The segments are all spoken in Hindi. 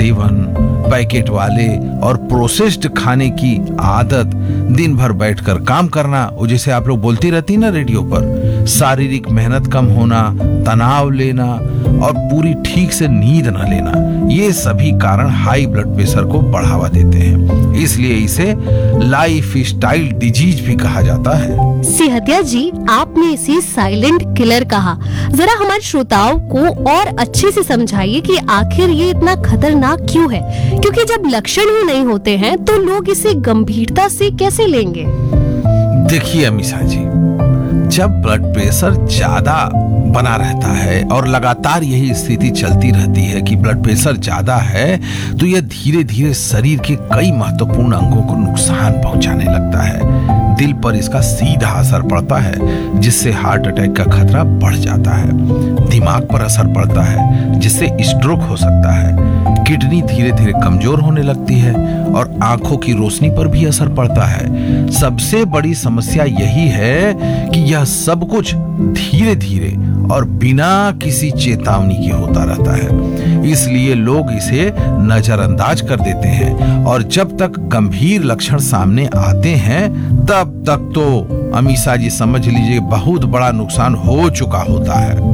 सेवन, पैकेट वाले और प्रोसेस्ड खाने की आदत, दिन भर बैठकर काम करना, वो जैसे आप लोग बोलती रहती ना रेडियो पर, शारीरिक मेहनत कम होना, तनाव लेना और पूरी ठीक से नींद न लेना, ये सभी कारण हाई ब्लड प्रेशर को बढ़ावा देते हैं। इसलिए इसे लाइफ स्टाइल डिजीज भी कहा जाता है। सेहतिया जी, आपने इसे साइलेंट किलर कहा। जरा हमारे श्रोताओं को और अच्छे से समझाइए कि आखिर ये इतना खतरनाक क्यों है, क्योंकि जब लक्षण ही नहीं होते हैं तो लोग इसे गंभीरता से कैसे लेंगे? देखिए अमीषा जी, जब ब्लड प्रेशर ज्यादा बना रहता है और लगातार यही स्थिति चलती रहती है कि ब्लड प्रेशर ज्यादा है, तो यह धीरे धीरे शरीर के कई महत्वपूर्ण अंगों को नुकसान पहुंचाने लगता है। दिल पर इसका सीधा असर पड़ता है, जिससे हार्ट अटैक का खतरा बढ़ जाता है। दिमाग पर असर पड़ता है, जिससे स्ट्रोक हो सकता है। किडनी धीरे धीरे कमजोर होने लगती है और आंखों की रोशनी पर भी असर पड़ता है। सबसे बड़ी समस्या यही है कि यह सब कुछ धीरे धीरे और बिना किसी चेतावनी के होता रहता है। इसलिए लोग इसे नजरअंदाज कर देते हैं और जब तक गंभीर लक्षण सामने आते हैं तब तक तो अमीषा जी समझ लीजिए बहुत बड़ा नुकसान हो चुका होता है।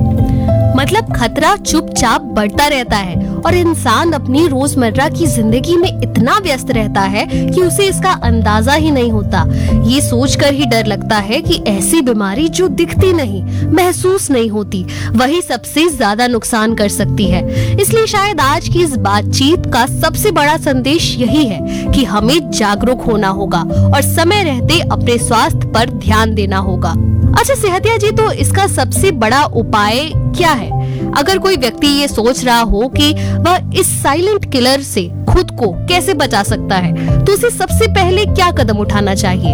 मतलब खतरा चुपचाप बढ़ता रहता है और इंसान अपनी रोजमर्रा की जिंदगी में इतना व्यस्त रहता है कि उसे इसका अंदाजा ही नहीं होता। ये सोचकर ही डर लगता है कि ऐसी बीमारी जो दिखती नहीं, महसूस नहीं होती, वही सबसे ज्यादा नुकसान कर सकती है। इसलिए शायद आज की इस बातचीत का सबसे बड़ा संदेश यही है कि हमें जागरूक होना होगा और समय रहते अपने स्वास्थ्य पर ध्यान देना होगा। अच्छा सेहतिया जी, तो इसका सबसे बड़ा उपाय क्या है? अगर कोई व्यक्ति ये सोच रहा हो कि वह इस साइलेंट किलर से खुद को कैसे बचा सकता है, तो उसे सबसे पहले क्या कदम उठाना चाहिए?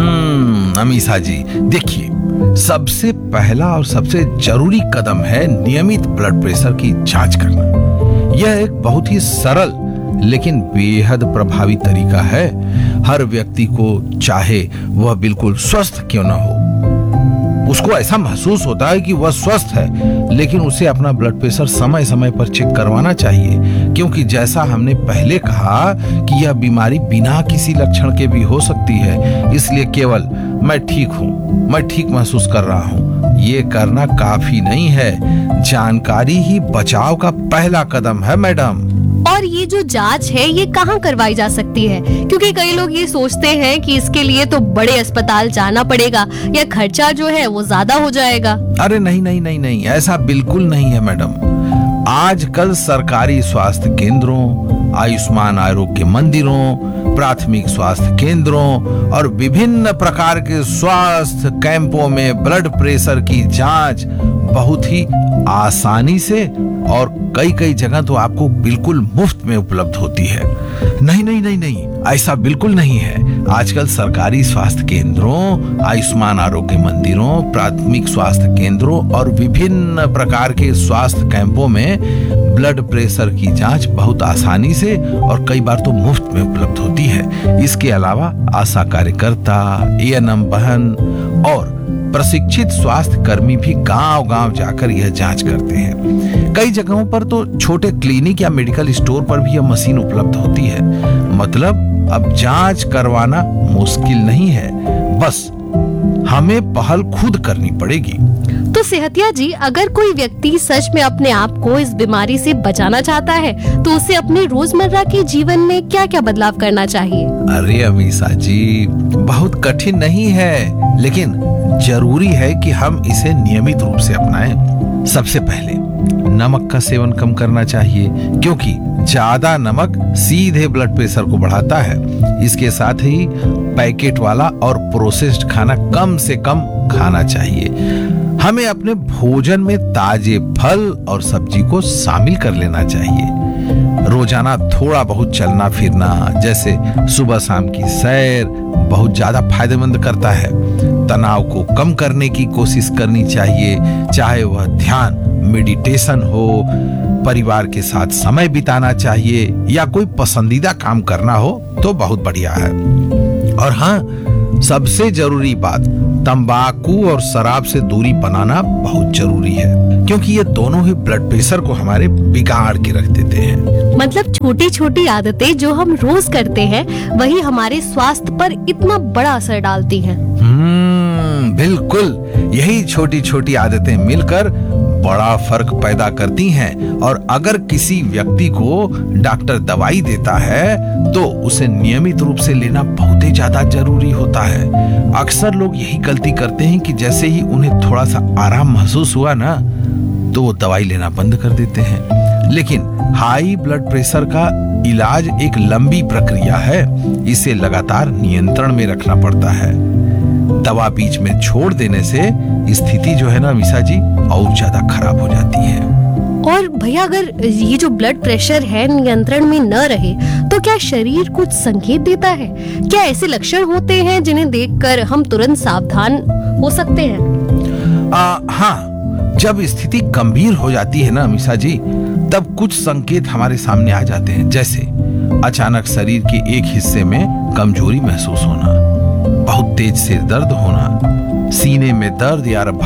अमीषा जी, देखिए, सबसे पहला और सबसे जरूरी कदम है नियमित ब्लड प्रेशर की जांच करना। यह एक बहुत ही सरल लेकिन बेहद प्रभावी तरीका है। हर व्यक्ति को, चाहे वह बिल्कुल स्वस्थ क्यों न हो, उसको ऐसा महसूस होता है कि वह स्वस्थ है, लेकिन उसे अपना ब्लड प्रेशर समय समय पर चेक करवाना चाहिए, क्योंकि जैसा हमने पहले कहा कि यह बीमारी बिना किसी लक्षण के भी हो सकती है। इसलिए केवल मैं ठीक हूँ, मैं ठीक महसूस कर रहा हूँ, ये करना काफी नहीं है। जानकारी ही बचाव का पहला कदम है मैडम। और ये जो जांच है ये कहाँ करवाई जा सकती है? क्योंकि कई लोग ये सोचते हैं कि इसके लिए तो बड़े अस्पताल जाना पड़ेगा या खर्चा जो है वो ज्यादा हो जाएगा। अरे नहीं नहीं नहीं नहीं, ऐसा बिल्कुल नहीं है मैडम। आजकल सरकारी स्वास्थ्य केंद्रों, आयुष्मान आरोग्य मंदिरों, प्राथमिक स्वास्थ्य केंद्रों और विभिन्न प्रकार के स्वास्थ्य कैंपों में ब्लड प्रेशर की जांच बहुत ही आसानी से और कई जगह तो आपको बिल्कुल मुफ्त में उपलब्ध होती है। नहीं नहीं नहीं नहीं, ऐसा बिल्कुल नहीं है। आजकल सरकारी स्वास्थ्य केंद्रों, आयुष्मान आरोग्य मंदिरों, प्राथमिक स्वास्थ्य केंद्रों और विभिन्न प्रकार के स्वास्थ्य कैंपों में ब्लड प्रेशर की जांच बहुत आसानी से और कई बार तो मुफ्त में उपलब्ध होती है। इसके अलावा आशा कार्यकर्ता, एएनएम बहन और प्रशिक्षित स्वास्थ्य कर्मी भी गांव-गांव जाकर यह जांच करते हैं। कई जगहों पर तो छोटे क्लिनिक या मेडिकल स्टोर पर भी यह मशीन उपलब्ध होती है। मतलब अब जांच करवाना मुश्किल नहीं है, बस हमें पहल खुद करनी पड़ेगी। तो सेहतिया जी, अगर कोई व्यक्ति सच में अपने आप को इस बीमारी से बचाना चाहता है तो उसे अपने रोजमर्रा के जीवन में क्या क्या बदलाव करना चाहिए? अरे अमीषा जी, बहुत कठिन नहीं है, लेकिन जरूरी है कि हम इसे नियमित रूप से अपनाएं। सबसे पहले नमक का सेवन कम करना चाहिए, क्योंकि ज्यादा नमक सीधे ब्लड प्रेशर को बढ़ाता है। इसके साथ ही पैकेट वाला और प्रोसेस्ड खाना कम से कम खाना चाहिए। हमें अपने भोजन में ताजे फल और सब्जी को शामिल कर लेना चाहिए। रोजाना थोड़ा बहुत चलना फिरना, जैसे सुबह शाम की सैर, बहुत ज्यादा फायदेमंद करता है। तनाव को कम करने की कोशिश करनी चाहिए, चाहे वह ध्यान, मेडिटेशन हो, परिवार के साथ समय बिताना चाहिए या कोई पसंदीदा काम करना हो तो बहुत बढ़िया है। और हाँ, सबसे जरूरी बात, तंबाकू और शराब से दूरी बनाना बहुत जरूरी है, क्योंकि ये दोनों ही ब्लड प्रेशर को हमारे बिगाड़ के रख देते हैं। मतलब छोटी छोटी आदतें जो हम रोज करते हैं वही हमारे स्वास्थ्य पर इतना बड़ा असर डालती हैं। बिल्कुल, यही छोटी छोटी आदतें मिलकर बड़ा फर्क पैदा करती हैं। और अगर किसी व्यक्ति को डॉक्टर दवाई देता है तो उसे नियमित रूप से लेना बहुत ही ज्यादा जरूरी होता है। अक्सर लोग यही गलती करते हैं कि जैसे ही उन्हें थोड़ा सा आराम महसूस हुआ ना, तो वो दवाई लेना बंद कर देते हैं। लेकिन हाई ब्लड प्रेशर का इलाज एक लंबी प्रक्रिया है, इसे लगातार नियंत्रण में रखना पड़ता है। दवा बीच में छोड़ देने से स्थिति जो है ना मीसा जी, और ज्यादा खराब हो जाती है। और भैया, अगर ये जो ब्लड प्रेशर है नियंत्रण में न रहे तो क्या शरीर कुछ संकेत देता है? क्या ऐसे लक्षण होते हैं जिन्हें देखकर हम तुरंत सावधान हो सकते हैं? हाँ, जब स्थिति गंभीर हो जाती है ना मीसा जी, तब कुछ संकेत हमारे सामने आ जाते हैं। जैसे अचानक शरीर के एक हिस्से में कमजोरी महसूस होना, बहुत तेज सिर दर्द होना, सीने में दर्द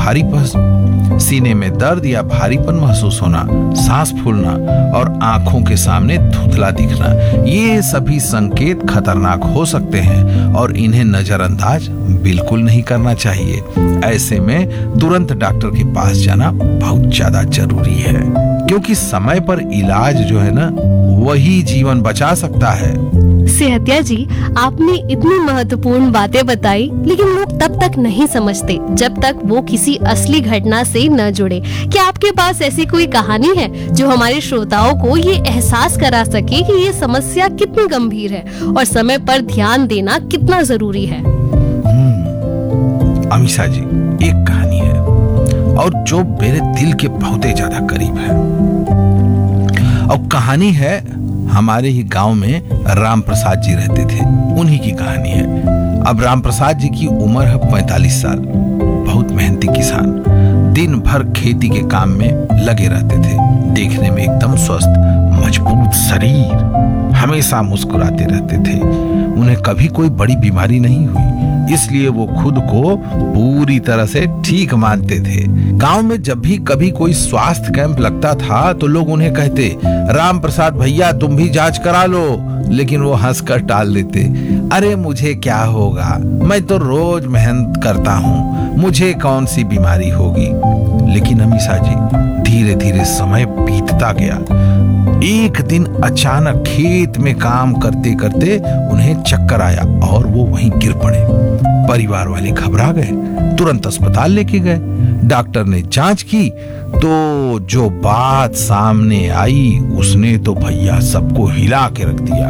या भारीपन महसूस होना, सांस फूलना और आंखों के सामने धुंधला दिखना, ये सभी संकेत खतरनाक हो सकते हैं और इन्हें नजरअंदाज बिल्कुल नहीं करना चाहिए। ऐसे में तुरंत डॉक्टर के पास जाना बहुत ज्यादा जरूरी है, क्योंकि समय पर इलाज जो है ना, वही जीवन बचा सकता है। सेहतिया जी, आपने इतनी महत्वपूर्ण बातें बताई, लेकिन लोग तब तक नहीं समझते जब तक वो किसी असली घटना से न जुड़े। क्या आपके पास ऐसी कोई कहानी है जो हमारे श्रोताओं को ये एहसास करा सके कि ये समस्या कितनी गंभीर है और समय पर ध्यान देना कितना जरूरी है? अमीषा जी, एक कहानी है और जो मेरे दिल के बहुत ही ज्यादा करीब है। और कहानी है, हमारे ही गांव में राम प्रसाद जी रहते थे, उन्हीं की कहानी है। अब राम प्रसाद जी की उम्र है 45 साल, बहुत मेहनती किसान, दिन भर खेती के काम में लगे रहते थे। देखने में एकदम स्वस्थ, मजबूत शरीर, हमेशा मुस्कुराते रहते थे। उन्हें कभी कोई बड़ी बीमारी नहीं हुई, इसलिए वो खुद को पूरी तरह से ठीक मानते थे। गांव में जब भी कभी कोई स्वास्थ्य कैंप लगता था तो लोग उन्हें कहते, राम प्रसाद भैया तुम भी जांच करा लो, लेकिन वो हंसकर टाल देते, अरे मुझे क्या होगा, मैं तो रोज मेहनत करता हूँ, मुझे कौन सी बीमारी होगी। लेकिन अमीषा जी, धीरे धीरे समय बीतता गया। एक दिन अचानक खेत में काम करते करते उन्हें चक्कर आया और वो वहीं गिर पड़े। परिवार वाले घबरा गए, तुरंत अस्पताल लेके गए। डॉक्टर ने जांच की तो जो बात सामने आई उसने तो भैया सबको हिला के रख दिया।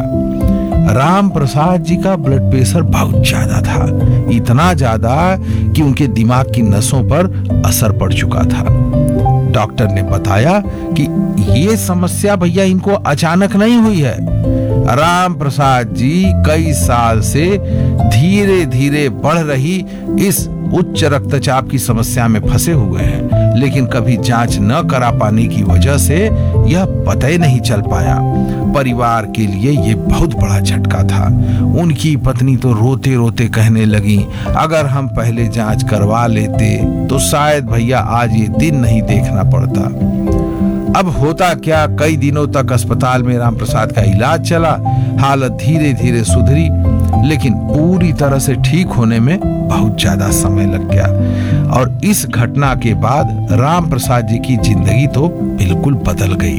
राम प्रसाद जी का ब्लड प्रेशर बहुत ज्यादा था, इतना ज्यादा कि उनके दिमाग की नसों पर असर पड़ चुका था। डॉक्टर ने बताया कि ये समस्या भैया इनको अचानक नहीं हुई है। राम प्रसाद जी कई साल से धीरे धीरे बढ़ रही इस उच्च रक्तचाप की समस्या में फंसे हुए हैं, लेकिन कभी जांच न करा पाने की वजह से यह पता ही नहीं चल पाया। परिवार के लिए ये बहुत बड़ा झटका था। उनकी पत्नी तो रोते रोते कहने लगी, अगर हम पहले जांच करवा लेते तो शायद भैया आज ये दिन नहीं देखना पड़ता। अब होता क्या, कई दिनों तक अस्पताल में राम प्रसाद का इलाज चला। हालत धीरे धीरे सुधरी, लेकिन पूरी तरह से ठीक होने में बहुत ज्यादा समय लग गया। और इस घटना के बाद राम प्रसाद जी की जिंदगी तो बिल्कुल बदल गई।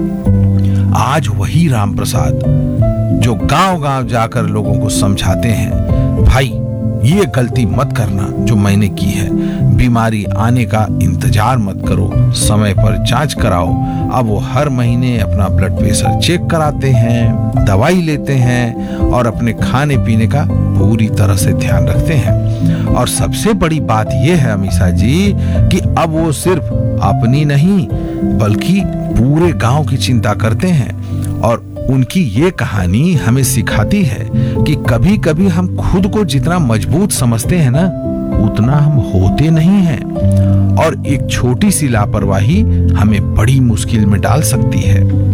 आज वही राम प्रसाद जो गांव-गांव जाकर लोगों को समझाते हैं, भाई ये गलती मत करना जो मैंने की है, बीमारी आने का इंतजार मत करो, समय पर जांच कराओ। अब वो हर महीने अपना ब्लड प्रेशर चेक कराते हैं, दवाई लेते हैं और अपने खाने पीने का पूरी तरह से ध्यान रखते हैं। और सबसे बड़ी बात यह है अमीषा जी कि अब वो सिर्फ अपनी नहीं बल्कि पूरे गांव की चिंता करते हैं। और उनकी ये कहानी हमें सिखाती है कि कभी कभी हम खुद को जितना मजबूत समझते हैं ना, उतना हम होते नहीं हैं। और एक छोटी सी लापरवाही हमें बड़ी मुश्किल में डाल सकती है।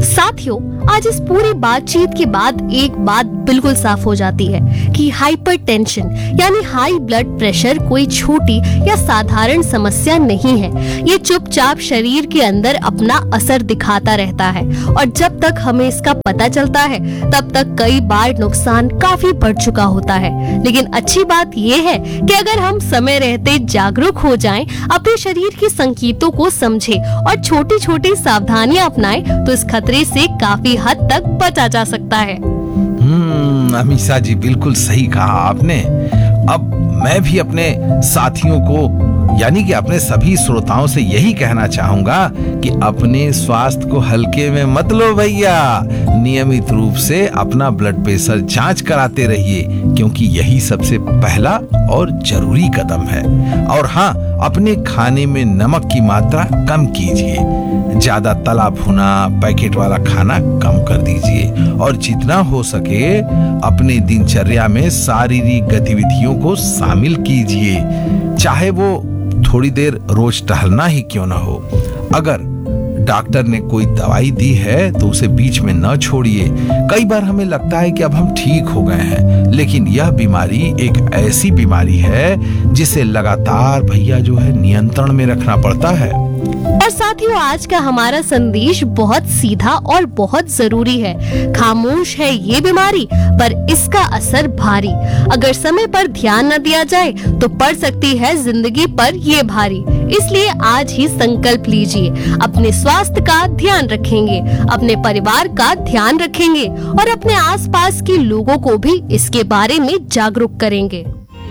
साथियों, आज इस पूरी बातचीत के बाद एक बात बिल्कुल साफ हो जाती है कि हाइपरटेंशन यानी हाई ब्लड प्रेशर कोई छोटी या साधारण समस्या नहीं है। ये चुपचाप शरीर के अंदर अपना असर दिखाता रहता है और जब तक हमें इसका पता चलता है तब तक कई बार नुकसान काफी बढ़ चुका होता है। लेकिन अच्छी बात ये है कि अगर हम समय रहते जागरूक हो जाएं, अपने शरीर के संकेतों को समझें और छोटी छोटी सावधानियां अपनाएं तो इस खतरे से काफी हद तक बचा जा सकता है। अमीषा जी, बिल्कुल सही कहा आपने। अब मैं भी अपने साथियों को यानी कि अपने सभी श्रोताओं से यही कहना चाहूंगा कि अपने स्वास्थ्य को हल्के में मत लो भैया। नियमित रूप से अपना ब्लड प्रेशर जांच कराते रहिए, क्योंकि यही सबसे पहला और जरूरी कदम है। और हाँ, अपने खाने में नमक की मात्रा कम कीजिए। ज्यादा तला भुना पैकेट वाला खाना कम कर दीजिए और जितना हो सके अपने दिनचर्या में शारीरिक गतिविधियों को शामिल कीजिए, चाहे वो थोड़ी देर रोज टहलना ही क्यों ना हो। अगर डॉक्टर ने कोई दवाई दी है तो उसे बीच में न छोड़िए। कई बार हमें लगता है कि अब हम ठीक हो गए हैं, लेकिन यह बीमारी एक ऐसी बीमारी है जिसे लगातार भैया जो है नियंत्रण में रखना पड़ता है। और साथियों, आज का हमारा संदेश बहुत सीधा और बहुत जरूरी है। खामोश है ये बीमारी, पर इसका असर भारी। अगर समय पर ध्यान न दिया जाए तो पड़ सकती है जिंदगी पर ये भारी। इसलिए आज ही संकल्प लीजिए, अपने स्वास्थ्य का ध्यान रखेंगे, अपने परिवार का ध्यान रखेंगे और अपने आसपास के लोगों को भी इसके बारे में जागरूक करेंगे।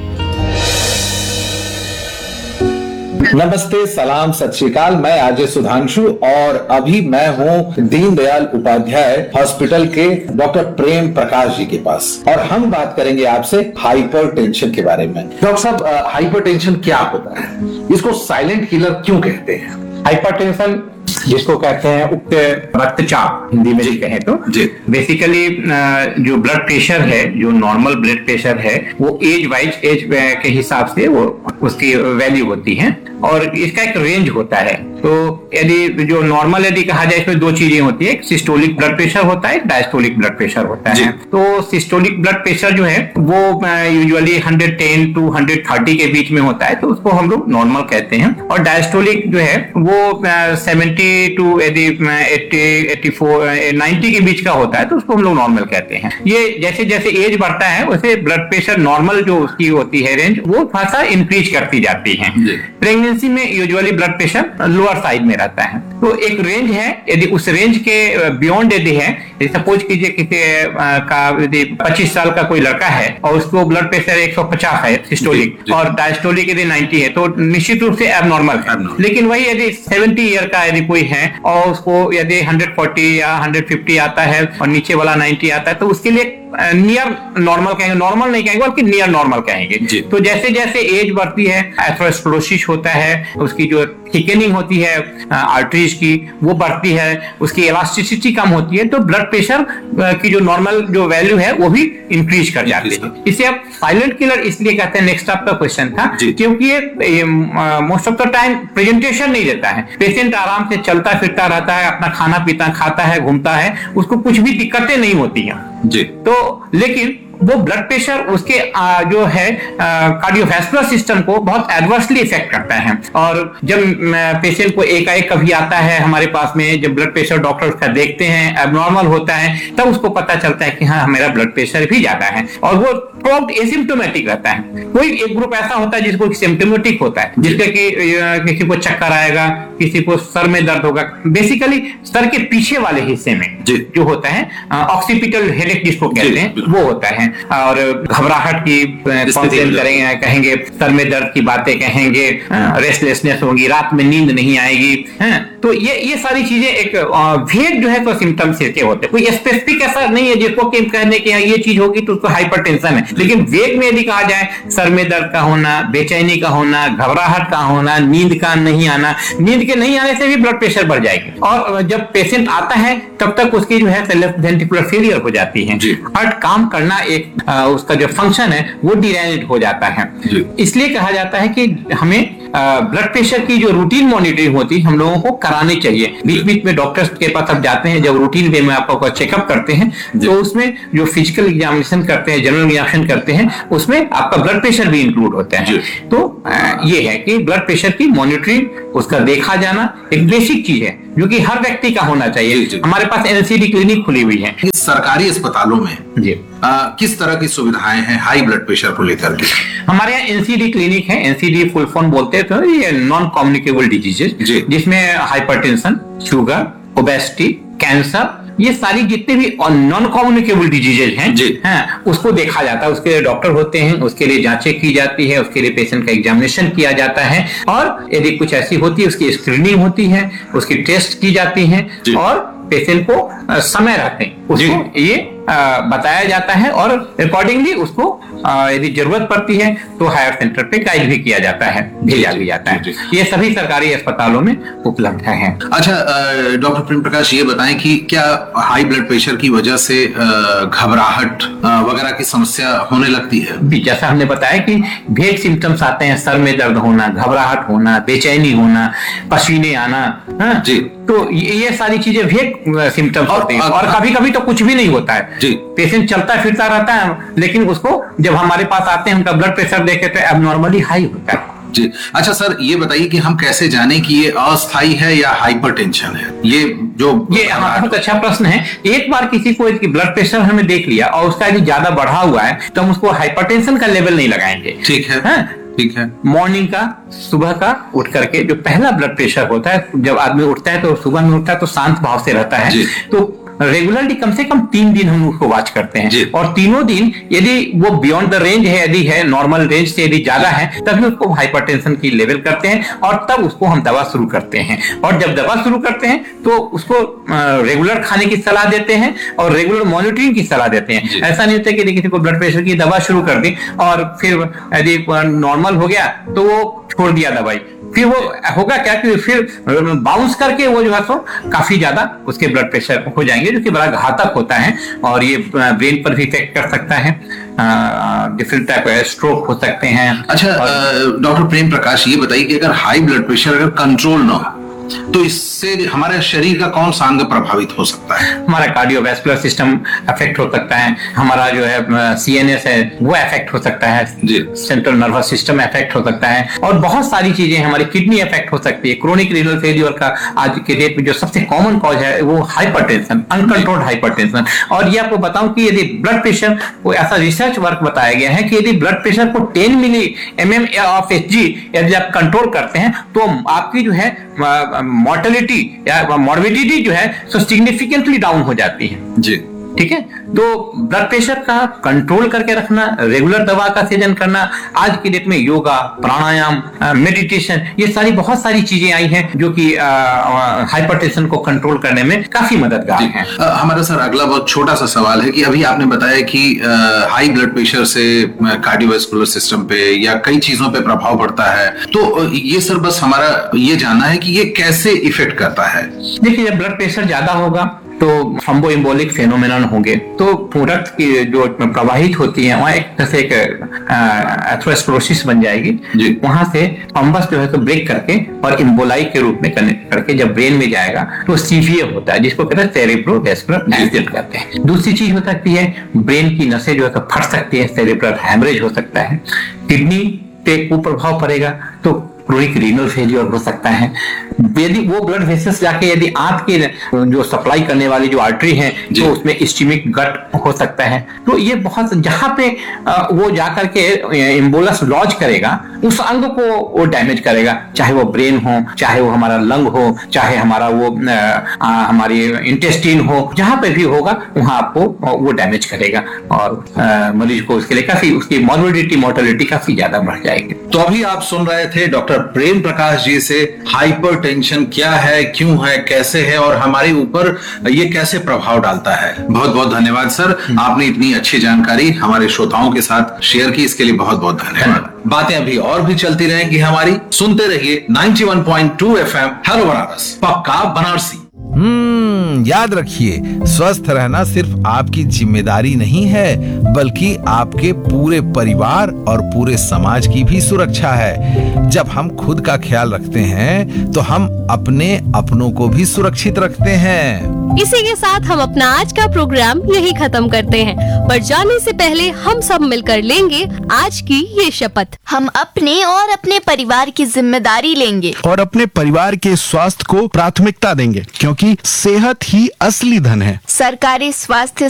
नमस्ते, सलाम, सत श्री अकाल। मैं आरजे सुधांशु और अभी मैं हूँ दीनदयाल उपाध्याय हॉस्पिटल के डॉक्टर प्रेम प्रकाश जी के पास और हम बात करेंगे आपसे हाइपरटेंशन के बारे में। डॉक्टर साहब, हाइपरटेंशन क्या होता है? इसको साइलेंट किलर क्यों कहते हैं? हाइपरटेंशन जिसको कहते हैं उच्च रक्तचाप हिंदी में कहें तो बेसिकली जो ब्लड प्रेशर है, जो नॉर्मल ब्लड प्रेशर है, वो एज के हिसाब से वो उसकी वैल्यू होती है और इसका एक रेंज होता है। तो यदि जो नॉर्मल यदि कहा जाए इसमें दो चीजें होती है, सिस्टोलिक ब्लड प्रेशर होता है, डायस्टोलिक ब्लड प्रेशर होता है। तो सिस्टोलिक ब्लड प्रेशर जो है वो यूजुअली 110 to 130 के बीच में होता है, तो उसको हम लोग नॉर्मल कहते हैं। और डायस्टोलिक जो है वो 70 to 84 90 के बीच का होता है, तो उसको हम लोग नॉर्मल कहते हैं। ये जैसे जैसे एज बढ़ता है वैसे ब्लड प्रेशर नॉर्मल जो उसकी होती है रेंज वो थोड़ा सा इंक्रीज करती जाती है। प्रेगनेंसी में usually blood pressure lower side में रहता है, तो एक रेंज है। यदि उस रेंज के बियॉन्ड यदि है, सपोज कीजिए किसी का यदि 25 साल का कोई लड़का है और उसको ब्लड प्रेशर 150 है सिस्टोलिक और डायस्टोलिक यदि 90 है, तो निश्चित रूप से एबनॉर्मल है। लेकिन वही यदि 70 ईयर का यदि कोई है और उसको यदि 140 या 150 आता है और नीचे वाला 90 आता है, तो उसके लिए नियर नॉर्मल कहेंगे, नॉर्मल नहीं कहेंगे बल्कि नियर नॉर्मल कहेंगे। तो जैसे जैसे एज बढ़ती है एथेरोस्क्लेरोसिस होता है, उसकी जो थिकनिंग होती है आर्टरीज की वो बढ़ती है, उसकी इलास्टिसिटी कम होती है, तो ब्लड प्रेशर की जो नॉर्मल जो वैल्यू है वो भी इंक्रीज कर जाती है। इसे आप साइलेंट किलर इसलिए कहते हैं, नेक्स्ट आपका क्वेश्चन था, क्योंकि ये most of the time presentation नहीं देता है। पेशेंट आराम से चलता फिरता रहता है, अपना खाना पीता खाता है, घूमता है, उसको कुछ भी दिक्कतें नहीं होती हैं जी। तो लेकिन वो ब्लड प्रेशर उसके जो है कार्डियोवैस्कुलर सिस्टम को बहुत एडवर्सली इफेक्ट करता है। और जब पेशेंट को एकाएक कभी आता है हमारे पास में, जब ब्लड प्रेशर डॉक्टर उसका देखते हैं एबनॉर्मल होता है, तब उसको पता चलता है कि हाँ मेरा ब्लड प्रेशर भी ज्यादा है और वो थ्रूआउट एसिम्प्टोमेटिक रहता है। कोई एक ग्रुप ऐसा होता है जिसको सिम्प्टोमेटिक होता है, जिसके कि किसी को चक्कर आएगा, किसी को सर में दर्द होगा, बेसिकली सर के पीछे वाले हिस्से में जो होता है ऑक्सीपिटल हेडेक जिसको कहते हैं वो होता है, और घबराहट की कंप्लेन करेंगे, कहेंगे सर में दर्द की बातें कहेंगे, रेस्टलेसनेस होगी, रात में नींद नहीं आएगी। तो ये सारी चीजें एक वेग जो है तो सिम्टम्स इसके होते हैं। कोई स्पेसिफिक ऐसा नहीं है जिसको कहने के ये चीज होगी तो उसको हाइपरटेंशन है, लेकिन वेग में यदि कहा जाए सर में दर्द का होना, बेचैनी का होना, घबराहट का होना, नींद का नहीं आना, नींद के नहीं आने से भी ब्लड प्रेशर बढ़ जाएगी। और जब पेशेंट आता है तब तक उसकी जो है लेफ्ट वेंट्रिकुलर फेलियर हो जाती है। हार्ट काम करना एक उसका जो फंक्शन है वो डिरेल्ड हो जाता है। इसलिए कहा जाता है कि हमें ब्लड प्रेशर की जो रूटीन मॉनिटरिंग होती है हम लोगों को करानी चाहिए। बीच बीच में डॉक्टर्स के पास आप जाते हैं, जब रूटीन वे में आपको चेकअप करते हैं तो उसमें जो फिजिकल एग्जामिनेशन करते हैं, जनरल एग्जामिनेशन करते हैं, उसमें आपका ब्लड प्रेशर भी इंक्लूड होता है। तो ये है कि ब्लड प्रेशर की मॉनिटरिंग, उसका देखा जाना एक बेसिक चीज है जो कि हर व्यक्ति का होना चाहिए। हमारे पास एनसीडी क्लिनिक खुली हुई है। सरकारी अस्पतालों में जी किस तरह की सुविधाएं हैं हाई ब्लड प्रेशर को लेकर के? हमारे यहाँ एनसीडी क्लिनिक है। एनसीडी फुल फॉर्म बोलते हैं तो ये नॉन कम्युनिकेबल डिजीजेस, जिसमें हाइपरटेंशन, शुगर, ओबेसिटी, कैंसर, ये सारी जितने भी नॉन कम्युनिकेबल डिजीजेज हैं उसको देखा जाता है। उसके लिए डॉक्टर होते हैं, उसके लिए जांचें की जाती है, उसके लिए पेशेंट का एग्जामिनेशन किया जाता है, और यदि कुछ ऐसी होती है उसकी स्क्रीनिंग होती है, उसकी टेस्ट की जाती है, और पेशेंट को समय रहते उसको ये बताया जाता है, और अकॉर्डिंगली उसको यदि जरूरत पड़ती है तो हायर सेंटर पे गाइड भी किया जाता है, भेजा भी जाता है। ये सभी सरकारी अस्पतालों में उपलब्ध है। अच्छा डॉक्टर प्रेम प्रकाश, ये बताएं कि क्या हाई ब्लड प्रेशर की वजह से घबराहट वगैरह की समस्या होने लगती है? जैसा हमने बताया कि भेग सिम्टम्स आते हैं, सर में दर्द होना, घबराहट होना, बेचैनी होना, पसीने आना, जी, तो ये सारी चीजें भेग सिम्टम्स होते हैं। और कभी कभी तो कुछ भी नहीं होता है, पेशेंट चलता फिरता रहता है, लेकिन उसको जब हमारे पास आते हैं उनका ब्लड प्रेशर देखे तो एबनॉर्मली हाई होता है। जी अच्छा सर, ये बताइए कि हम कैसे जाने कि ये अस्थायी है या हाइपरटेंशन है? ये बहुत अच्छा प्रश्न है। एक बार किसी को ब्लड प्रेशर हमें देख लिया और उसका यदि ज्यादा बढ़ा हुआ है तो हम उसको हाइपरटेंशन का लेवल नहीं लगाएंगे। ठीक है, ठीक है। मॉर्निंग का, सुबह का उठ करके जो पहला ब्लड प्रेशर होता है, जब आदमी उठता है तो सुबह में उठता है तो शांत भाव से रहता है, तो रेगुलरली कम से कम 3 दिन हम उसको वॉच करते हैं, और तीनों दिन यदि वो बियॉन्ड द रेंज है, यदि है नॉर्मल रेंज से यदि ज्यादा है, तभी उसको हाइपरटेंशन की लेवल करते हैं, और तब उसको हम दवा शुरू करते हैं। और जब दवा शुरू करते हैं तो उसको रेगुलर खाने की सलाह देते हैं और रेगुलर मॉनिटरिंग की सलाह देते हैं। ऐसा नहीं होता कि किसी को ब्लड प्रेशर की दवा शुरू कर दी और फिर यदि नॉर्मल हो गया तो वो छोड़ दिया दवाई, फिर वो होगा क्या कि फिर बाउंस करके वो जो है सो काफी ज्यादा उसके ब्लड प्रेशर हो जाएंगे, जो कि बड़ा घातक होता है, और ये ब्रेन पर भी इफेक्ट कर सकता है, डिफरेंट टाइप का स्ट्रोक हो सकते हैं। अच्छा डॉक्टर प्रेम प्रकाश, ये बताइए कि अगर हाई ब्लड प्रेशर अगर कंट्रोल ना हो तो इससे हमारे शरीर का कौन सा अंग प्रभावित हो सकता है? हमारा कार्डियोवैस्कुलर सिस्टम अफेक्ट हो सकता है, हमारा जो है सीएनएस है वो अफेक्ट हो सकता है, सेंट्रल नर्वस सिस्टम अफेक्ट हो सकता है, और बहुत सारी चीजें, हमारी किडनी अफेक्ट हो सकती है। क्रोनिक रीनल फेलियर का आज के डेट में जो सबसे कॉमन कॉज है वो हाइपरटेंशन, अनकंट्रोल्ड हाइपरटेंशन। और ये आपको बताऊं कि यदि ब्लड प्रेशर को, ऐसा रिसर्च वर्क बताया गया है कि यदि ब्लड प्रेशर को 10 मिली ऑफ Hg यदि आप कंट्रोल करते हैं तो आपकी जो है मोर्टेलिटी या मॉर्बिडिटी जो है सो सिग्निफिकेंटली डाउन हो जाती है। जी ठीक है, तो ब्लड प्रेशर का कंट्रोल करके रखना, रेगुलर दवा का सेवन करना, आज की डेट में योगा, प्राणायाम, मेडिटेशन, ये सारी बहुत सारी चीजें आई हैं जो कि हाइपरटेंशन को कंट्रोल करने में काफी मददगार हैं। हमारा सर अगला बहुत छोटा सा सवाल है कि अभी आपने बताया कि हाई ब्लड प्रेशर से कार्डियोवैस्कुलर सिस्टम पे या कई चीजों पे प्रभाव पड़ता है, तो ये सर बस हमारा ये जानना है कि ये कैसे इफेक्ट करता है? देखिए, जब ब्लड प्रेशर ज्यादा होगा तो थ्रोम्बोएम्बोलिक फेनोमेनन होंगे, तो रक्त की जो प्रवाहित होती है वहां एक तरह से एक एथेरोस्क्लेरोसिस बन जाएगी, वहां से थ्रोम्बस जो है तो ब्रेक करके और एम्बोलाई के रूप में कनेक्ट करके जब ब्रेन में जाएगा तो सीवियर होता है, जिसको कहते हैं सेरेब्रोवैस्कुलर एक्सीडेंट कहते हैं। दूसरी चीज हो सकती है ब्रेन की नसें जो है तो फट सकती है, सेरेब्रल हैमरेज हो सकता है, किडनी पे कुप्रभाव पड़ेगा तो क्रोनिक रीनल फेलियर हो सकता है। यदि वो ब्लड वेसल्स जाके यदि आंत के जो सप्लाई करने वाली जो आर्टरी है तो उसमें इस्चेमिक गट हो सकता है, तो ये बहुत, जहां पे वो जाकर के एम्बोलस लॉज करेगा उस अंग को वो डैमेज करेगा, चाहे वो ब्रेन हो, चाहे वो हमारा लंग हो, चाहे हमारा वो हमारी इंटेस्टाइन हो, जहां पे भी होगा वहां आपको वो डैमेज करेगा और मरीज को उसके लिए काफी, उसकी मॉर्बिडिटी, मोर्टेलिटी काफी ज्यादा बढ़ जाएगी। तो अभी आप सुन रहे थे डॉक्टर प्रेम प्रकाश जी से हाइपरटेंशन क्या है, क्यों है, कैसे है और हमारे ऊपर ये कैसे प्रभाव डालता है। बहुत बहुत धन्यवाद सर, आपने इतनी अच्छी जानकारी हमारे श्रोताओं के साथ शेयर की, इसके लिए बहुत बहुत धन्यवाद। बातें अभी और भी चलती रहेंगी हमारी, सुनते रहिए 91.2 FM हेलो बनारस, पक्का बनारसी। याद रखिए, स्वस्थ रहना सिर्फ आपकी जिम्मेदारी नहीं है, बल्कि आपके पूरे परिवार और पूरे समाज की भी सुरक्षा है। जब हम खुद का ख्याल रखते हैं तो हम अपने अपनों को भी सुरक्षित रखते हैं। इसी के साथ हम अपना आज का प्रोग्राम यही खत्म करते हैं, पर जाने से पहले हम सब मिलकर लेंगे आज की ये शपथ। हम अपने और अपने परिवार की जिम्मेदारी लेंगे और अपने परिवार के स्वास्थ्य को प्राथमिकता देंगे, क्योंकि सेहत ही असली धन है। सरकारी स्वास्थ्य